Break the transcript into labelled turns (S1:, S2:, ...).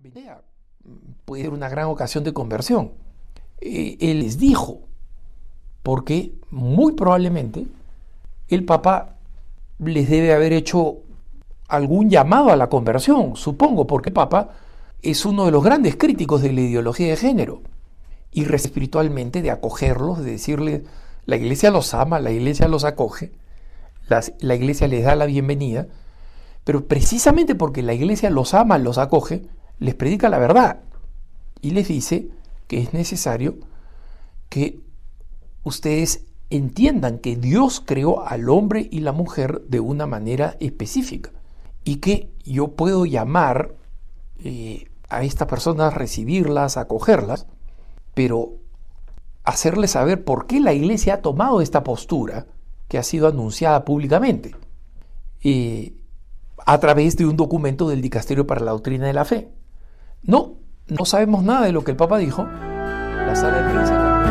S1: puede ser una gran ocasión de conversión. Él les dijo, porque muy probablemente el Papa les debe haber hecho algún llamado a la conversión, supongo, porque el Papa es uno de los grandes críticos de la ideología de género, y espiritualmente de acogerlos, de decirles, la Iglesia los ama, la Iglesia los acoge, la Iglesia les da la bienvenida, pero precisamente porque la Iglesia los ama, los acoge, les predica la verdad y les dice que es necesario que ustedes entiendan que Dios creó al hombre y la mujer de una manera específica y que yo puedo llamar a estas personas, recibirlas, acogerlas, pero hacerles saber por qué la Iglesia ha tomado esta postura que ha sido anunciada públicamente a través de un documento del Dicasterio para la Doctrina de la Fe. No sabemos nada de lo que el Papa dijo. La sala de prensa